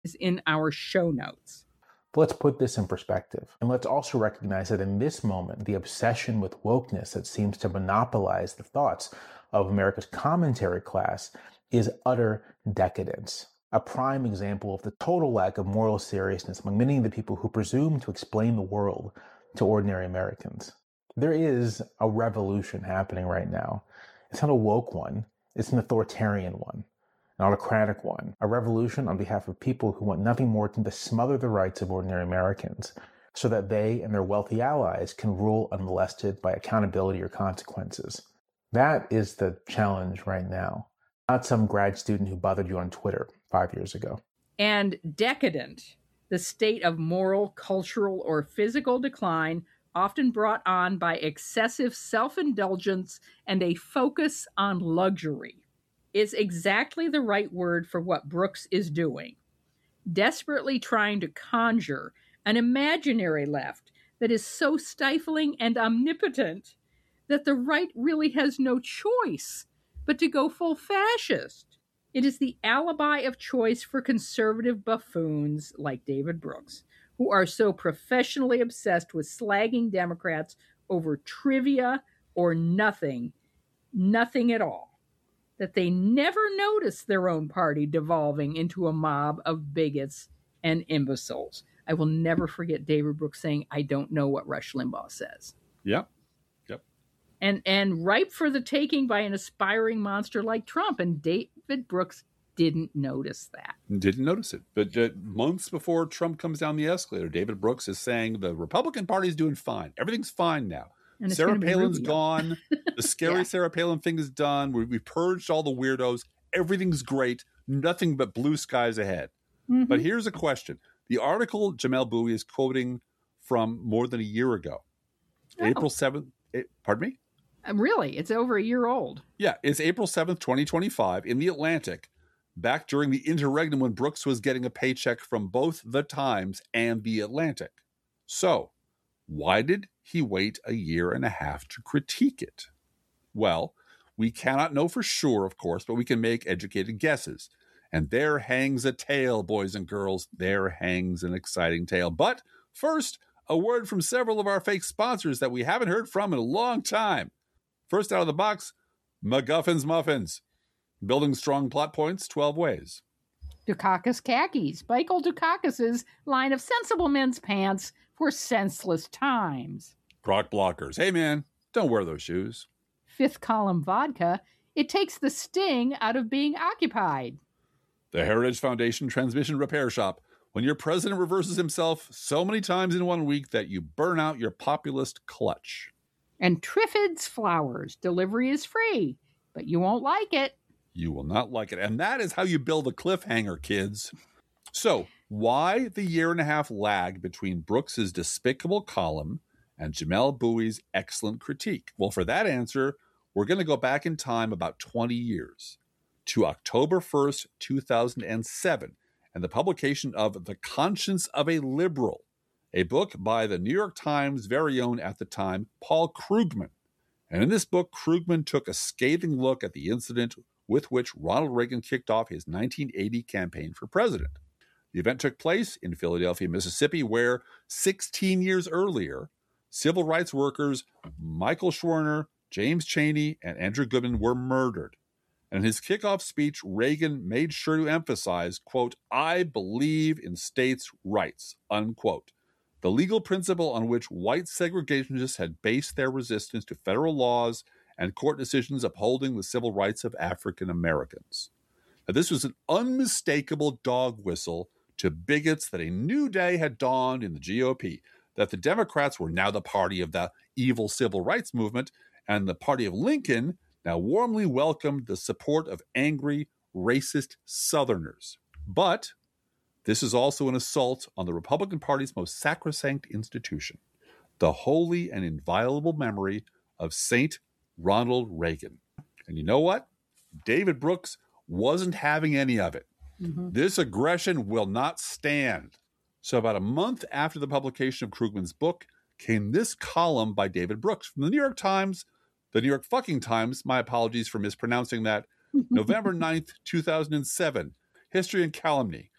is in our show notes. But let's put this in perspective. And let's also recognize that in this moment, the obsession with wokeness that seems to monopolize the thoughts of America's commentary class is utter decadence. A prime example of the total lack of moral seriousness among many of the people who presume to explain the world to ordinary Americans. There is a revolution happening right now. It's not a woke one, it's an authoritarian one, an autocratic one, a revolution on behalf of people who want nothing more than to smother the rights of ordinary Americans so that they and their wealthy allies can rule unmolested by accountability or consequences. That is the challenge right now, not some grad student who bothered you on Twitter 5 years ago. And decadent, the state of moral, cultural, or physical decline often brought on by excessive self-indulgence and a focus on luxury, is exactly the right word for what Brooks is doing. Desperately trying to conjure an imaginary left that is so stifling and omnipotent that the right really has no choice but to go full fascist. It is the alibi of choice for conservative buffoons like David Brooks, who are so professionally obsessed with slagging Democrats over trivia or nothing at all, that they never notice their own party devolving into a mob of bigots and imbeciles. I will never forget David Brooks saying, "I don't know what Rush Limbaugh says." Yep. And ripe for the taking by an aspiring monster like Trump. And David Brooks didn't notice that. Didn't notice it. But months before Trump comes down the escalator, David Brooks is saying the Republican Party is doing fine. Everything's fine now. Sarah Palin's gone. The scary Sarah Palin thing is done. We purged all the weirdos. Everything's great. Nothing but blue skies ahead. Mm-hmm. But here's a question. The article Jamelle Bouie is quoting from more than a year ago. April 7th. Pardon me? Really? It's over a year old. Yeah, it's April 7th, 2025 in The Atlantic, back during the interregnum when Brooks was getting a paycheck from both The Times and The Atlantic. So, why did he wait a year and a half to critique it? Well, we cannot know for sure, of course, but we can make educated guesses. And there hangs a tale, boys and girls. There hangs an exciting tale. But first, a word from several of our fake sponsors that we haven't heard from in a long time. First out of the box, McGuffin's Muffins. Building strong plot points 12 ways. Dukakis Khakis. Michael Dukakis' line of sensible men's pants for senseless times. Croc Blockers. Hey, man, don't wear those shoes. Fifth Column Vodka. It takes the sting out of being occupied. The Heritage Foundation Transmission Repair Shop. When your president reverses himself so many times in 1 week that you burn out your populist clutch. And Triffids Flowers. Delivery is free, but you won't like it. You will not like it. And that is how you build a cliffhanger, kids. So, why the year and a half lag between Brooks's despicable column and Jamelle Bouie's excellent critique? Well, for that answer, we're going to go back in time about 20 years to October 1st, 2007, and the publication of The Conscience of a Liberal, a book by the New York Times' very own at the time, Paul Krugman. And in this book, Krugman took a scathing look at the incident with which Ronald Reagan kicked off his 1980 campaign for president. The event took place in Philadelphia, Mississippi, where 16 years earlier, civil rights workers Michael Schwerner, James Chaney, and Andrew Goodman were murdered. And in his kickoff speech, Reagan made sure to emphasize, quote, "I believe in states' rights," unquote. The legal principle on which white segregationists had based their resistance to federal laws and court decisions upholding the civil rights of African Americans. Now, this was an unmistakable dog whistle to bigots that a new day had dawned in the GOP, that the Democrats were now the party of the evil civil rights movement, and the party of Lincoln now warmly welcomed the support of angry, racist Southerners. But this is also an assault on the Republican Party's most sacrosanct institution, the holy and inviolable memory of Saint Ronald Reagan. And you know what? David Brooks wasn't having any of it. Mm-hmm. This aggression will not stand. So about a month after the publication of Krugman's book came this column by David Brooks from the New York Times, the New York fucking Times, my apologies for mispronouncing that, November 9th, 2007, History and Calumny.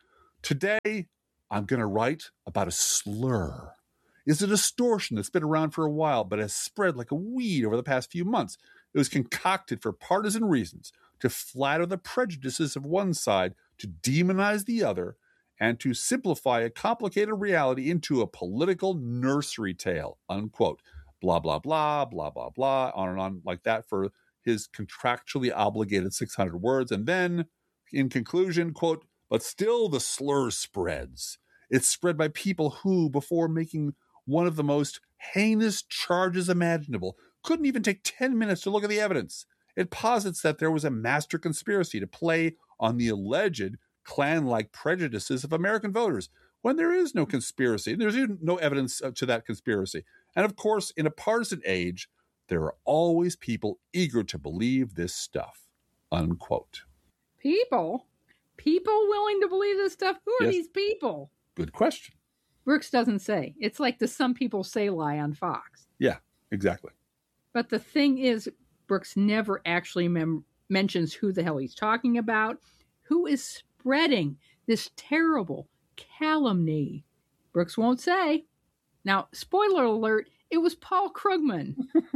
Today, I'm going to write about a slur. It's a distortion that's been around for a while, but has spread like a weed over the past few months. It was concocted for partisan reasons, to flatter the prejudices of one side, to demonize the other, and to simplify a complicated reality into a political nursery tale, unquote. Blah, blah, blah, blah, blah, blah, on and on like that for his contractually obligated 600 words. And then, in conclusion, quote, but still the slur spreads. It's spread by people who, before making one of the most heinous charges imaginable, couldn't even take 10 minutes to look at the evidence. It posits that there was a master conspiracy to play on the alleged Klan-like prejudices of American voters, when there is no conspiracy. There's even no evidence to that conspiracy. And of course, in a partisan age, there are always people eager to believe this stuff, unquote. People? People willing to believe this stuff? Who are these people? Good question. Brooks doesn't say. It's like the Some People Say lie on Fox. Yeah, exactly. But the thing is, Brooks never actually mentions who the hell he's talking about, who is spreading this terrible calumny. Brooks won't say. Now, spoiler alert, it was Paul Krugman.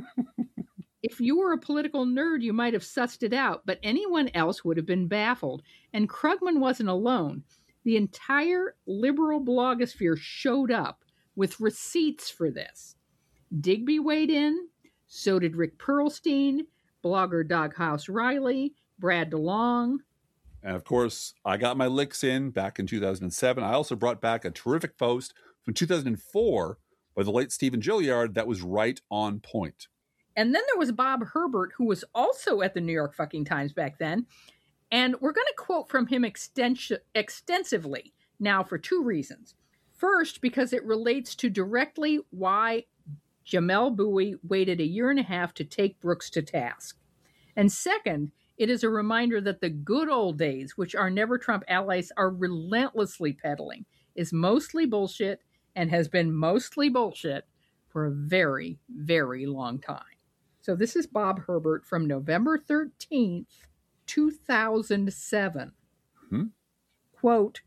If you were a political nerd, you might have sussed it out, but anyone else would have been baffled. And Krugman wasn't alone. The entire liberal blogosphere showed up with receipts for this. Digby weighed in, so did Rick Perlstein, blogger Doghouse Riley, Brad DeLong. And of course, I got my licks in back in 2007. I also brought back a terrific post from 2004 by the late Stephen Gilliard that was right on point. And then there was Bob Herbert, who was also at the New York fucking Times back then. And we're going to quote from him extensively now for two reasons. First, because it relates to directly why Jamelle Bouie waited 1.5 years to take Brooks to task. And second, it is a reminder that the good old days, which our Never Trump allies are relentlessly peddling, is mostly bullshit and has been mostly bullshit for a very, very long time. So this is Bob Herbert from November 13th, 2007. Quote,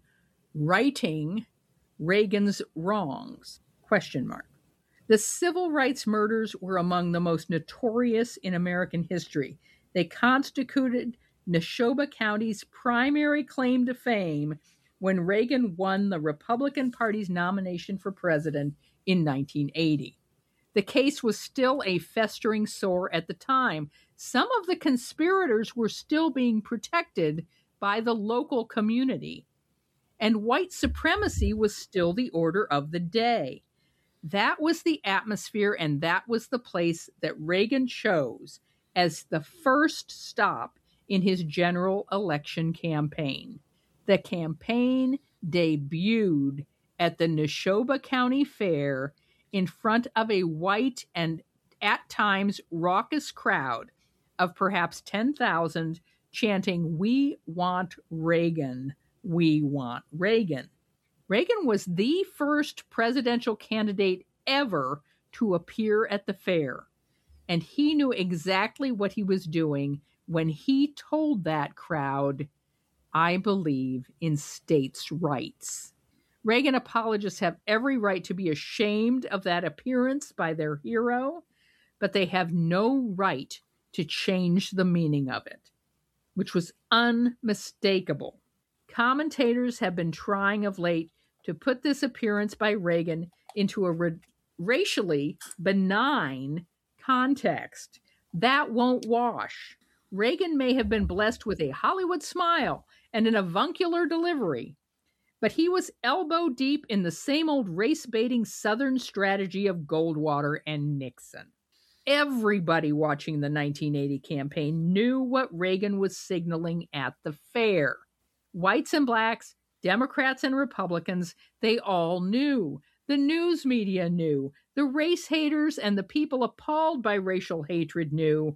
righting Reagan's wrongs, question mark. The civil rights murders were among the most notorious in American history. They constituted Neshoba County's primary claim to fame when Reagan won the Republican Party's nomination for president in 1980. The case was still a festering sore at the time. Some of the conspirators were still being protected by the local community, and white supremacy was still the order of the day. That was the atmosphere, and that was the place that Reagan chose as the first stop in his general election campaign. The campaign debuted at the Neshoba County Fair in front of a white and at times raucous crowd of perhaps 10,000 chanting, "We want Reagan, we want Reagan." Reagan was the first presidential candidate ever to appear at the fair, and he knew exactly what he was doing when he told that crowd, "I believe in states' rights." Reagan apologists have every right to be ashamed of that appearance by their hero, but they have no right to change the meaning of it, which was unmistakable. Commentators have been trying of late to put this appearance by Reagan into a racially benign context. That won't wash. Reagan may have been blessed with a Hollywood smile and an avuncular delivery, but he was elbow deep in the same old race-baiting Southern strategy of Goldwater and Nixon. Everybody watching the 1980 campaign knew what Reagan was signaling at the fair. Whites and blacks, Democrats and Republicans, they all knew. The news media knew. The race haters and the people appalled by racial hatred knew.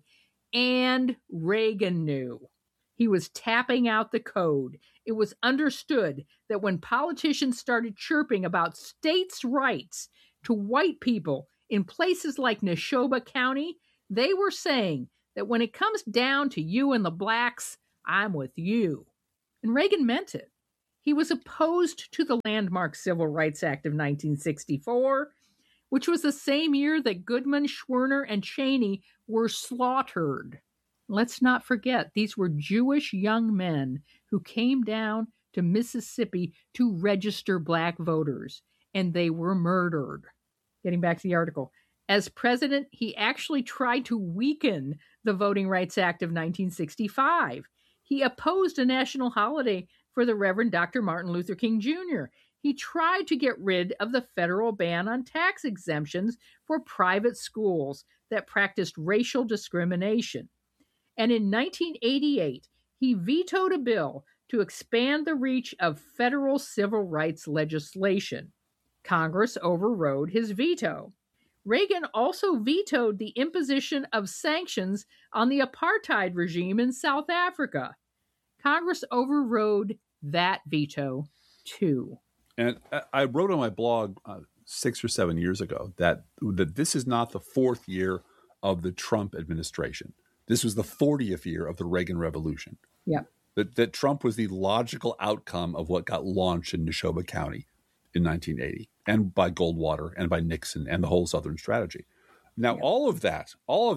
And Reagan knew. He was tapping out the code. It was understood that when politicians started chirping about states' rights to white people in places like Neshoba County, they were saying that when it comes down to you and the blacks, I'm with you. And Reagan meant it. He was opposed to the landmark Civil Rights Act of 1964, which was the same year that Goodman, Schwerner, and Cheney were slaughtered. Let's not forget, these were Jewish young men who came down to Mississippi to register black voters, and they were murdered. Getting back to the article. As president, he actually tried to weaken the Voting Rights Act of 1965. He opposed a national holiday for the Reverend Dr. Martin Luther King Jr. He tried to get rid of the federal ban on tax exemptions for private schools that practiced racial discrimination. And in 1988, he vetoed a bill to expand the reach of federal civil rights legislation. Congress overrode his veto. Reagan also vetoed the imposition of sanctions on the apartheid regime in South Africa. Congress overrode that veto, too. And I wrote on my blog 6 or 7 years ago that this is not the fourth year of the Trump administration. This was the 40th year of the Reagan Revolution. Yeah. That Trump was the logical outcome of what got launched in Neshoba County in 1980, and by Goldwater and by Nixon and the whole Southern strategy. Now, all of that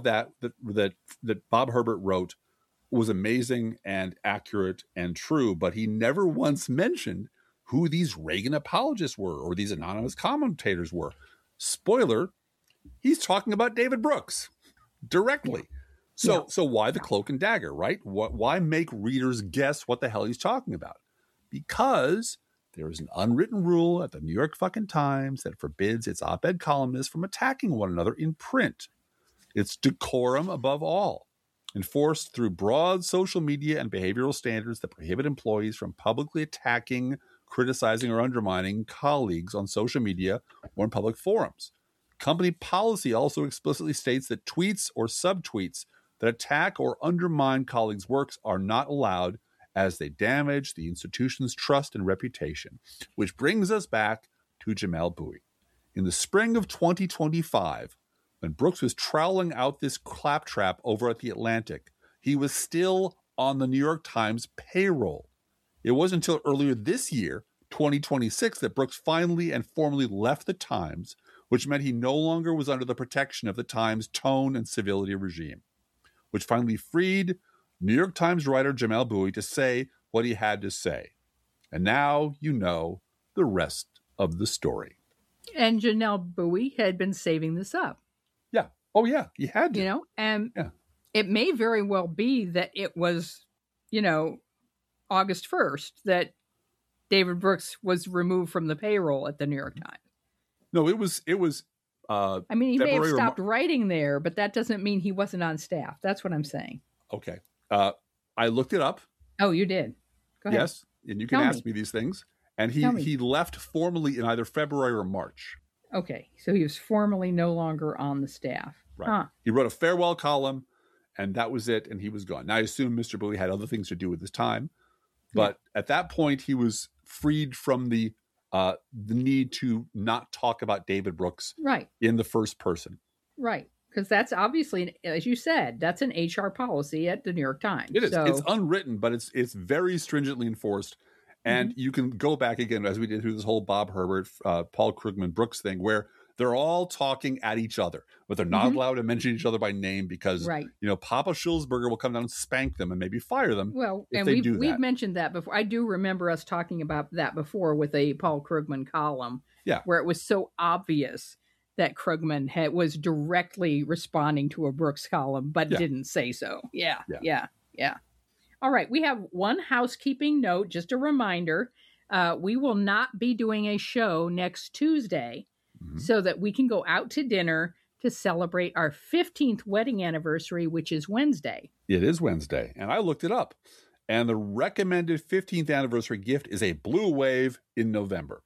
Bob Herbert wrote was amazing and accurate and true, but he never once mentioned who these Reagan apologists were or these anonymous commentators were. Spoiler, he's talking about David Brooks directly. So why the cloak and dagger, right? Why make readers guess what the hell he's talking about? Because there is an unwritten rule at the New York fucking Times that forbids its op-ed columnists from attacking one another in print. It's decorum above all, enforced through broad social media and behavioral standards that prohibit employees from publicly attacking, criticizing, or undermining colleagues on social media or in public forums. Company policy also explicitly states that tweets or subtweets that attack or undermine colleagues' works are not allowed as they damage the institution's trust and reputation. Which brings us back to Jamelle Bouie. In the spring of 2025, when Brooks was troweling out this claptrap over at The Atlantic, he was still on the New York Times payroll. It wasn't until earlier this year, 2026, that Brooks finally and formally left the Times, which meant he no longer was under the protection of the Times' tone and civility regime, which finally freed New York Times writer Jamelle Bouie to say what he had to say. And now you know the rest of the story. And Jamelle Bouie had been saving this up. Yeah. Oh, yeah. He had to. And it may very well be that it was, August 1st that David Brooks was removed from the payroll at the New York Times. No, it was. He may have stopped writing there, but that doesn't mean he wasn't on staff. That's what I'm saying. Okay. I looked it up. Oh, you did? Go ahead. Yes. And you can ask me these things. And he left formally in either February or March. Okay. So he was formally no longer on the staff. Right. Huh. He wrote a farewell column, and that was it. And he was gone. Now, I assume Mr. Bouie had other things to do with his time. But at that point, he was freed from the need to not talk about David Brooks in the first person. Right. Because that's obviously, as you said, that's an HR policy at the New York Times. It is. So, it's unwritten, but it's very stringently enforced. And you can go back again, as we did through this whole Bob Herbert, Paul Krugman Brooks thing, where they're all talking at each other, but they're not allowed to mention each other by name because, Papa Schulzberger will come down and spank them and maybe fire them. Well, and we've mentioned that before. I do remember us talking about that before with a Paul Krugman column, where it was so obvious that Krugman was directly responding to a Brooks column, but didn't say so. Yeah. All right. We have one housekeeping note, just a reminder. We will not be doing a show next Tuesday so that we can go out to dinner to celebrate our 15th wedding anniversary, which is Wednesday. It is Wednesday. And I looked it up. And the recommended 15th anniversary gift is a Blue Wave in November.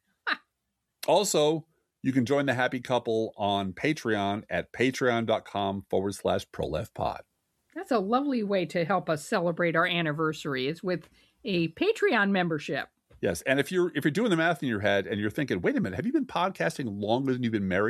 Also, you can join the happy couple on Patreon at patreon.com/ProLeftPod. That's a lovely way to help us celebrate our anniversary, is with a Patreon membership. Yes. And if you're doing the math in your head and you're thinking, wait a minute, have you been podcasting longer than you've been married?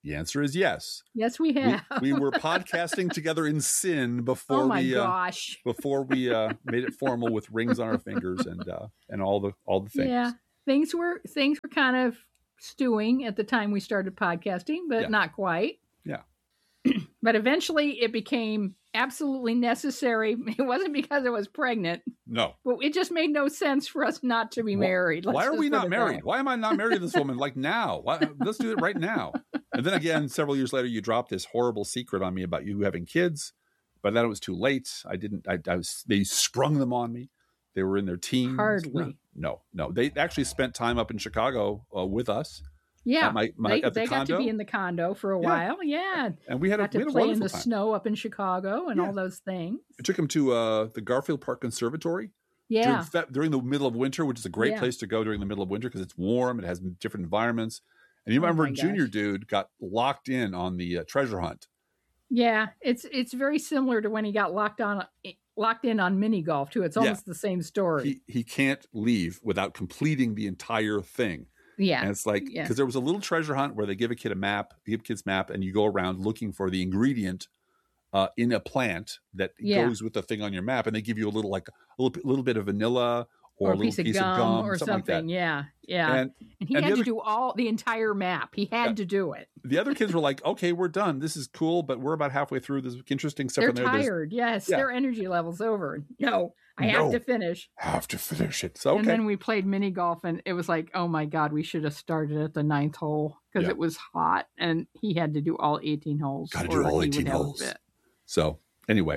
The answer is yes. Yes, we have. We were podcasting togetger in sin before oh my we gosh. before we made it formal with rings on our fingers and all the things. Yeah, things were kind of stewing at the time we started podcasting, but not quite. Yeah. But eventually it became absolutely necessary. It wasn't because I was pregnant. No. But it just made no sense for us not to be married. Why are we not married? Why am I not married to this woman? Like now? Let's do it right now. And then again, several years later, you dropped this horrible secret on me about you having kids. By then it was too late. They sprung them on me. They were in their teens. Hardly. No. They actually spent time up in Chicago with us. Yeah, at they got to be in the condo for a while. Yeah, and we had a play in the time. Snow up in Chicago and all those things. I took him to the Garfield Park Conservatory. Yeah, during the middle of winter, which is a great place to go during the middle of winter because it's warm. It has different environments. And you remember, Junior dude got locked in on the treasure hunt. Yeah, it's very similar to when he got locked in on mini golf too. It's almost the same story. He can't leave without completing the entire thing. Yeah. And it's like, because there was a little treasure hunt where they give kids map, and you go around looking for the ingredient in a plant that goes with the thing on your map. And they give you a little bit of vanilla or a little piece of gum or something. Like that. Yeah. And he had to do the entire map. He had to do it. The other kids were like, okay, we're done. This is cool, but we're about halfway through. There's interesting stuff in there. They're tired. Yes. Their energy level's over. No. I have to finish. Have to finish it. So, And then we played mini golf, and it was like, oh my God, we should have started at the 9th hole because it was hot, and he had to do all 18 holes. Got to do all 18 holes. So anyway,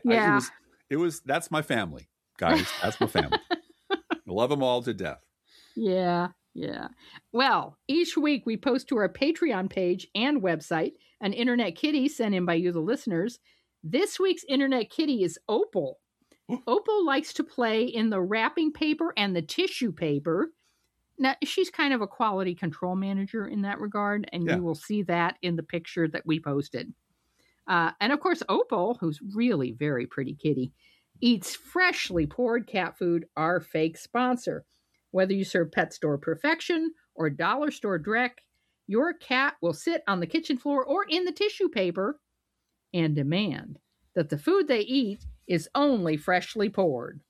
that's my family, guys. That's my family. I love them all to death. Yeah. Well, each week we post to our Patreon page and website an Internet Kitty sent in by you, the listeners. This week's Internet Kitty is Opal. Opal likes to play in the wrapping paper and the tissue paper. Now, she's kind of a quality control manager in that regard, and you will see that in the picture that we posted. And of course, Opal, who's really very pretty kitty, eats freshly poured cat food, our fake sponsor. Whether you serve Pet Store Perfection or Dollar Store Dreck, your cat will sit on the kitchen floor or in the tissue paper and demand that the food they eat is only freshly poured.